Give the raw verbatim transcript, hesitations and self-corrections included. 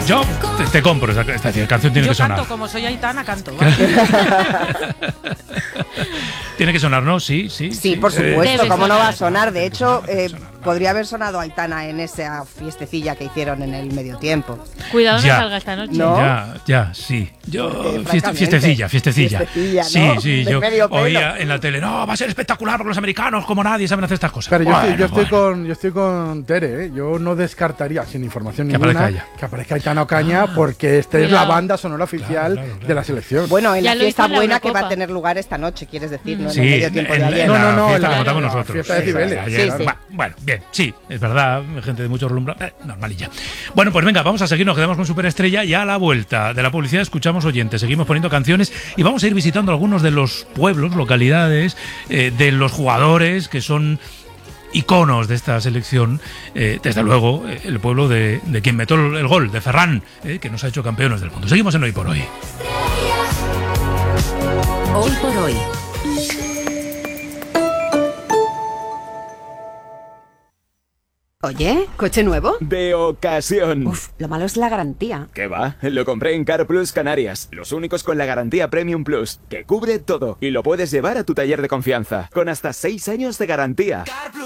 Yo te, te compro esa esta canción, tiene Yo que sonar. canto, como soy Aitana, canto. ¿Vale? Tiene que sonar, ¿no? Sí, sí. Sí, por supuesto, Debe ¿cómo no sonar. va a sonar? De hecho, Tiene que eh, sonar, claro. podría haber sonado Aitana en esa fiestecilla que hicieron en el medio tiempo. Cuidado, no Ya. salga esta noche. No. Ya, ya, sí. Yo, Porque, fieste- francamente, fiestecilla, fiestecilla. fiestecilla, Sí, ¿no? sí, De yo medio pelo. oía en la tele, no, va a ser espectacular porque los americanos, como nadie, saben hacer estas cosas. Pero yo, Bueno, estoy, yo, estoy bueno. con, yo estoy con Tere, ¿eh? Yo no descartaría, sin información Que ninguna, aparezca ella. que aparezca Aitana Ocaña, porque esta es la Cuidado. banda sonora oficial Claro, claro, claro. de la selección. Bueno, en Ya la lo hizo fiesta en la buena que va a Eurocopa. tener lugar esta noche, quieres decir, ¿no? En Sí, el medio en, tiempo en- de en ayer. No, la no, no, fiesta en la- que montamos la nosotros. fiesta de Cibeles. ayer. Sí, sí. Va- Bueno, bien, sí, es verdad, gente de mucho relumbra, eh, normalilla. Bueno, pues venga, vamos a seguir, nos quedamos con Superestrella y a la vuelta de la publicidad escuchamos oyentes, seguimos poniendo canciones y vamos a ir visitando algunos de los pueblos, localidades, eh, de los jugadores que son iconos de esta selección, eh, desde luego eh, el pueblo de, de quien metió el, el gol, de Ferran, eh, que nos ha hecho campeones del mundo. Seguimos en Hoy por Hoy. Hoy por hoy. Oye, ¿coche nuevo? De ocasión. Uf, lo malo es la garantía. ¿Qué va? Lo compré en Car Plus Canarias, los únicos con la garantía Premium Plus, que cubre todo y lo puedes llevar a tu taller de confianza, con hasta seis años de garantía.